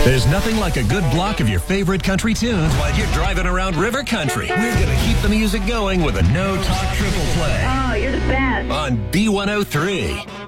There's nothing like a good block of your favorite country tunes while you're driving around River Country. We're going to keep the music going with a no-talk triple play. Oh, you're the best. On B103.